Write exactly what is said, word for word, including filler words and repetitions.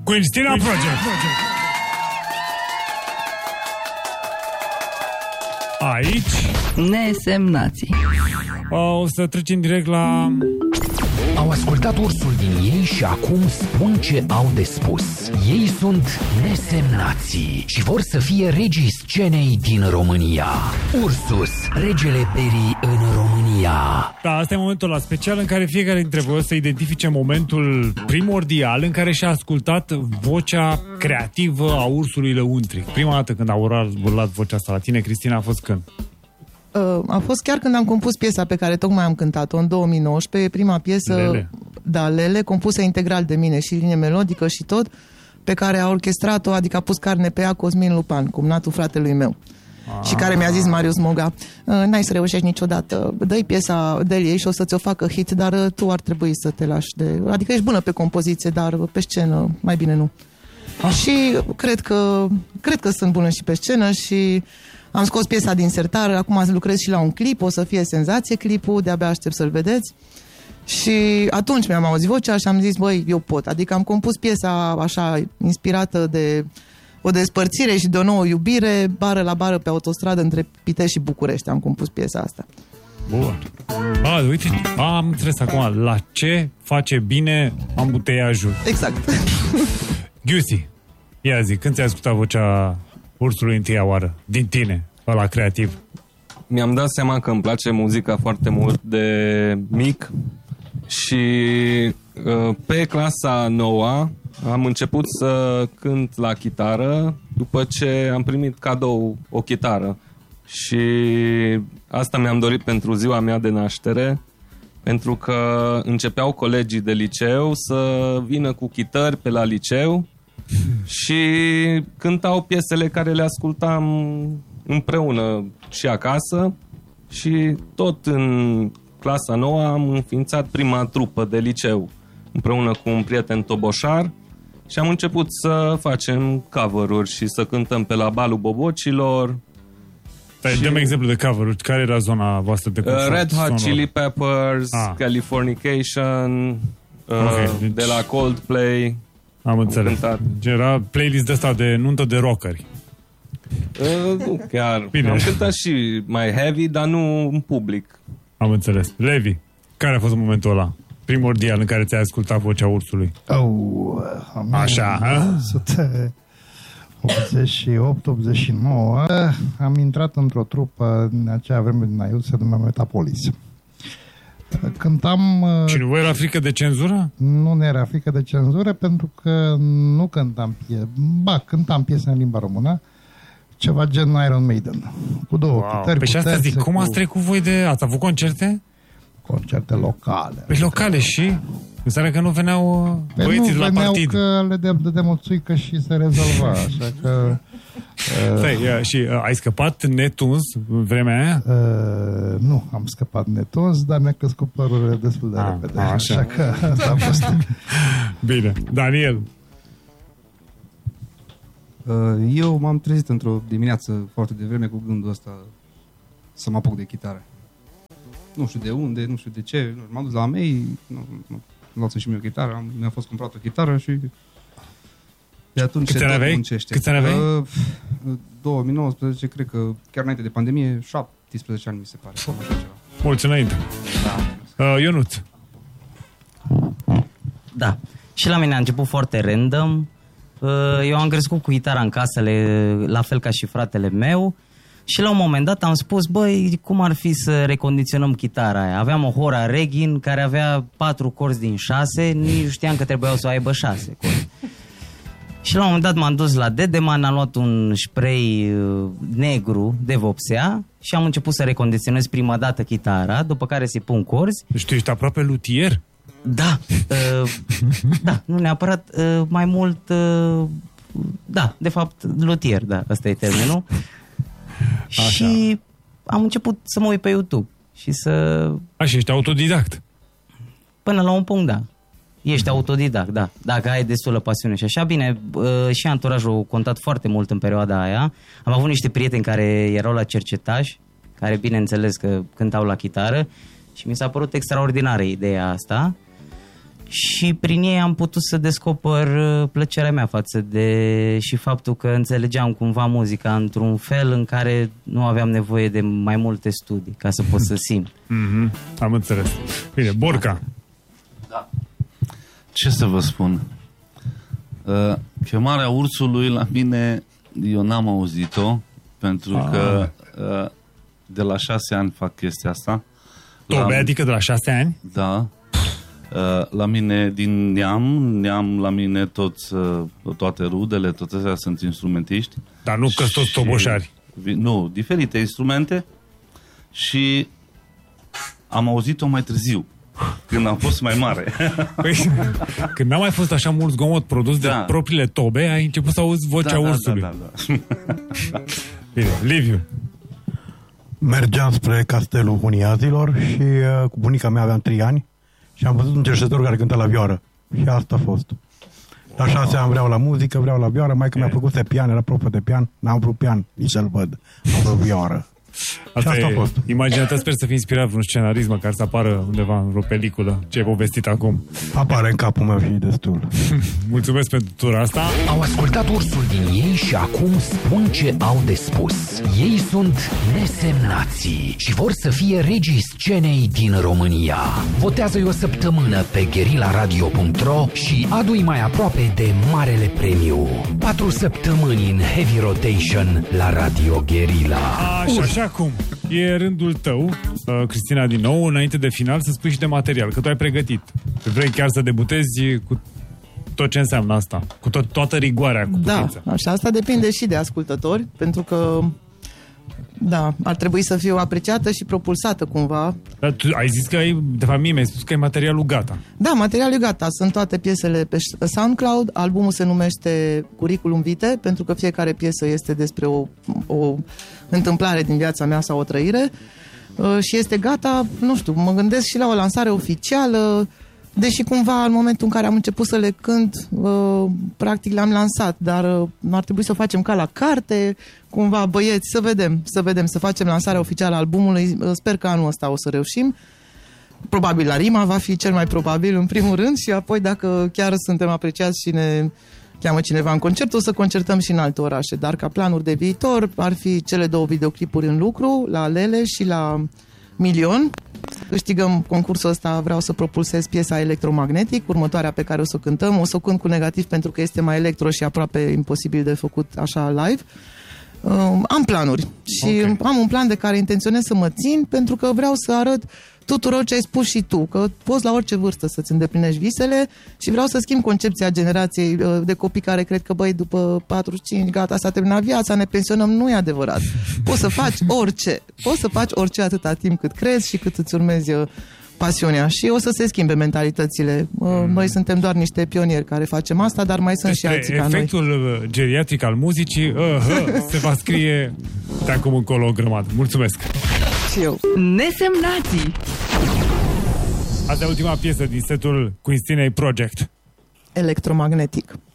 Cu Cristina Project. Aici Nesemnații. o să trecem direct la... Au ascultat Ursul din ei și acum spun ce au de spus. Ei sunt nesemnații și vor să fie regii scenei din România. Ursus, regele perii în România. Da, asta e momentul ăla special în care fiecare dintre voi o să identifice momentul primordial în care și-a ascultat vocea creativă a ursului lăuntric. Prima dată când a urlat, urlat vocea asta la tine, Cristina, a fost când? A fost chiar când am compus piesa pe care tocmai am cântat-o în două mii nouăsprezece, prima piesă, Lele. da, Lele, compusă integral de mine, și linie melodică și tot, pe care a orchestrat-o, adică a pus carne pe ea Cosmin Lupan, cumnatul fratelui meu. Și care mi-a zis Marius Moga, n-ai să reușești niciodată, dă-i piesa de ei și o să ți-o facă hit, dar tu ar trebui să te lași de... Adică ești bună pe compoziție, dar pe scenă mai bine nu. Ah. Și cred că, cred că sunt bună și pe scenă și am scos piesa din sertar, acum lucrez și la un clip, o să fie senzație clipul, de-abia aștept să-l vedeți. Și atunci mi-am auzit vocea și am zis, băi, eu pot. Adică am compus piesa așa, inspirată de o despărțire și de o nouă iubire, bară la bară pe autostradă între Pitești și București. Am compus piesa asta. Bun. A, uite, a, am înțeles acum la ce face bine ambuteiajul. Exact. Giussi, ia zi, când ți-ai ascultat vocea ursului întâia oară, din tine, ăla creativ? Mi-am dat seama că îmi place muzica foarte mult de mic și pe clasa nouă am început să cânt la chitară după ce am primit cadou o chitară și asta mi-am dorit pentru ziua mea de naștere, pentru că începeau colegii de liceu să vină cu chitări pe la liceu și cântau piesele care le ascultam împreună și acasă și tot în clasa nouă am înființat prima trupă de liceu împreună cu un prieten toboșar și am început să facem cover-uri și să cântăm pe la balul bobocilor. Dai, și... dă-mi exemplu de cover-uri. Care era zona voastră de confort? Uh, Red Hot sonor? Chili Peppers, ah. Californication, uh, okay, deci... de la Coldplay. Am înțeles. Era playlist de asta de nuntă de rockeri. Uh, nu chiar. Bine. Am cântat și mai heavy, dar nu în public. Am înțeles. Levi, care a fost momentul ăla primordial în care ți-ai ascultat vocea ursului? Oh, așa, ha? optzeci și opt optzeci și nouă am intrat într-o trupă în acea vreme din Aiud, se numea Metapolis. Cântam... Și nu vă era frică de cenzură? Nu ne era frică de cenzură pentru că nu cântam piese. Ba, cântam piese în limba română, ceva gen Iron Maiden. Cu două wow. chitări. Păi și asta zic, cum ați trecut voi de... Ați avut concerte? Concerte locale. Păi locale și... Înseamnă că nu veneau băieții de la partid. Că le dădeam o țuică și se rezolva, așa că... Stai, uh, și uh, ai scăpat netuns în vremea aia? Uh, nu, am scăpat netuns, dar mi-a crescut părurile destul de a, repede. A, așa. așa că asta a fost... Bine. Daniel? Uh, eu m-am trezit într-o dimineață foarte devreme cu gândul ăsta să mă apuc de chitară. Nu știu de unde, nu știu de ce, m-am dus la mei, nu, nu, luați și mie o chitară, am, mi-a fost cumpărat o chitară și de atunci Câți se tot aveai? muncește. Câți ani aveai? Uh, două mii nouăsprezece, cred că chiar înainte de pandemie, șaptesprezece ani mi se pare. Așa ceva. Mulți înainte. Da. Uh, Ionuț. Da. Și la mine a început foarte random. Uh, eu am crescut cu gitara în casă, la fel ca și fratele meu. Și la un moment dat am spus, băi, cum ar fi să recondiționăm chitara aia? Aveam o Hora Regin care avea patru corzi din șase, nici nu știam că trebuiau să o aibă șase corzi. Și la un moment dat m-am dus la Dedeman, am luat un spray negru de vopsea și am început să recondiționez prima dată chitara, după care să-i pun corzi. Deci tu ești aproape luthier? Da, uh, da, nu neapărat, uh, mai mult, uh, da, de fapt, luthier, da, ăsta e termenul. Așa. Și am început să mă uit pe YouTube și să... Așa, ești autodidact? Până la un punct, da. Ești autodidact, da. Dacă ai destulă pasiune și așa. Bine, și anturajul a contat foarte mult în perioada aia. Am avut niște prieteni care erau la cercetaj, care bineînțeles că cântau la chitară și mi s-a părut extraordinară ideea asta. și prin ei am putut să descoper plăcerea mea față de și faptul că înțelegeam cumva muzica într-un fel în care nu aveam nevoie de mai multe studii ca să pot să simt. Mm-hmm. Am înțeles. Bine, Borca. Da. Ce să vă spun? Uh, chemarea ursului la mine eu n-am auzit-o pentru ah. că uh, de la șase ani fac chestia asta. Tobe, la... adică de la șase ani? Da. Uh, la mine din neam, neam la mine toți, uh, toate rudele, toate astea sunt instrumentiști. Dar nu că toți toboșari. Nu, diferite instrumente și am auzit-o mai târziu, când am fost mai mare. Păi, când n-a mai fost așa mult zgomot produs da. de propriile tobe, ai început să auzi vocea da, ursului. Da, da, da. Bine, Liviu. Mergeam spre castelul Huniazilor și uh, cu bunica mea aveam trei ani și am văzut un cerșetor care cânta la vioară. Și asta a fost. La șase ani vreau la muzică, vreau la vioară, maică mi-a făcut pian, era profă de pian, n-am vrut pian, nici să-l văd. Am vrut vioară. Asta, asta a fost. Imaginați, sper să fie inspirat vreun scenarist măcar să apară undeva în o peliculă ce ai povestit acum. Apare în capul meu și destul. Mulțumesc pentru tura asta. Au ascultat ursul din ei și acum spun ce au de spus. Ei sunt nesemnații și vor să fie regii scenei din România. Votează-i o săptămână pe guerilla radio punct ro și adu-i mai aproape de marele premiu. Patru săptămâni în heavy rotation la Radio Guerilla. Așa, așa cum e rândul tău, uh, Cristina, din nou, înainte de final, să spui și de material, că tu ai pregătit. Vrei chiar să debutezi cu tot ce înseamnă asta, cu tot, toată rigoarea, cu putință. Da, așa, asta depinde și de ascultători, pentru că da, ar trebui să fiu apreciată și propulsată cumva. Dar tu ai zis că ai, de fapt mie mi-ai spus că e materialul gata. Da, materialul e gata, sunt toate piesele pe SoundCloud, albumul se numește Curriculum Vitae, pentru că fiecare piesă este despre o, o întâmplare din viața mea sau o trăire uh, și este gata, nu știu, mă gândesc și la o lansare oficială, deși cumva în momentul în care am început să le cânt, uh, practic le-am lansat, dar uh, ar trebui să facem ca la carte, cumva băieți, să vedem, să vedem, să facem lansarea oficială a albumului, uh, sper că anul ăsta o să reușim. Probabil la Rima va fi cel mai probabil în primul rând și apoi dacă chiar suntem apreciați și ne cheamă cineva în concert, o să concertăm și în alte orașe, dar ca planuri de viitor ar fi cele două videoclipuri în lucru, la Lele și la Milion. Câștigăm concursul ăsta, vreau să propulsez piesa Electromagnetic, următoarea pe care o să o cântăm. O să o cânt cu negativ pentru că este mai electro și aproape imposibil de făcut așa live. Uh, am planuri și okay. am un plan de care intenționez să mă țin pentru că vreau să arăt tuturor ce ai spus și tu, că poți la orice vârstă să-ți îndeplinești visele și vreau să schimb concepția generației de copii care cred că, băi, după patruzeci și cinci, gata, s-a terminat viața, ne pensionăm. Nu e adevărat. Poți să faci orice. Poți să faci orice atâta timp cât crezi și cât îți urmezi pasiunea și o să se schimbe mentalitățile. Mm. Noi suntem doar niște pionieri care facem asta, dar mai sunt Despre și alții ca noi. Efectul geriatric al muzicii uh, se va scrie de acum încolo o grămadă. Mulțumesc! Și eu. Nesemnații. Asta e ultima piesă din setul Queen Stinei Project. Electromagnetic.